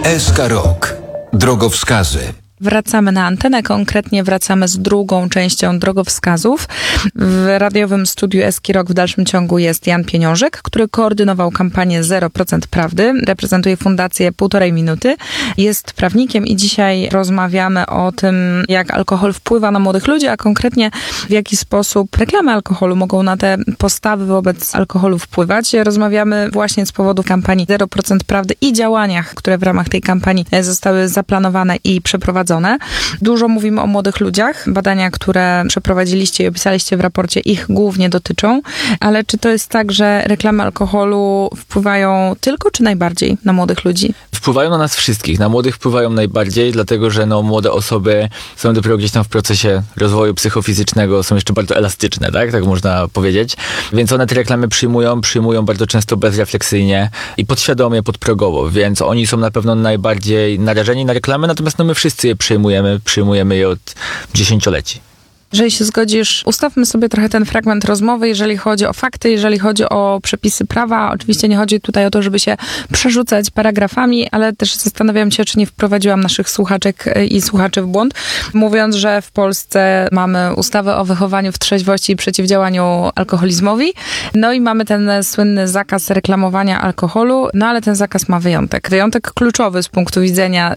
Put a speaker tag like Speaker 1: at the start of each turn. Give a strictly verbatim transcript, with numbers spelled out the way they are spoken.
Speaker 1: S K Rock. Drogowskazy.
Speaker 2: Wracamy na antenę, konkretnie wracamy z drugą częścią drogowskazów. W radiowym studiu S K Rock w dalszym ciągu jest Jan Pieniążek, który koordynował kampanię zero procent Prawdy, reprezentuje Fundację Półtorej Minuty, jest prawnikiem i dzisiaj rozmawiamy o tym, jak alkohol wpływa na młodych ludzi, a konkretnie w jaki sposób reklamy alkoholu mogą na te postawy wobec alkoholu wpływać. Rozmawiamy właśnie z powodu kampanii zero procent Prawdy i działaniach, które w ramach tej kampanii zostały zaplanowane i przeprowadzone. Dużo mówimy o młodych ludziach. Badania, które przeprowadziliście i opisaliście w raporcie, ich głównie dotyczą. Ale czy to jest tak, że reklamy alkoholu wpływają tylko czy najbardziej na młodych ludzi?
Speaker 3: Wpływają na nas wszystkich. Na młodych wpływają najbardziej, dlatego że no, młode osoby są dopiero gdzieś tam w procesie rozwoju psychofizycznego, są jeszcze bardzo elastyczne, tak? Tak można powiedzieć. Więc one te reklamy przyjmują, przyjmują bardzo często bezrefleksyjnie i podświadomie, podprogowo, więc oni są na pewno najbardziej narażeni na reklamy, natomiast no, my wszyscy je przyjmujemy, przyjmujemy je od dziesięcioleci.
Speaker 2: Jeżeli się zgodzisz, ustawmy sobie trochę ten fragment rozmowy, jeżeli chodzi o fakty, jeżeli chodzi o przepisy prawa. Oczywiście nie chodzi tutaj o to, żeby się przerzucać paragrafami, ale też zastanawiam się, czy nie wprowadziłam naszych słuchaczek i słuchaczy w błąd, mówiąc, że w Polsce mamy ustawę o wychowaniu w trzeźwości i przeciwdziałaniu alkoholizmowi. No i mamy ten słynny zakaz reklamowania alkoholu, no ale ten zakaz ma wyjątek. Wyjątek kluczowy z punktu widzenia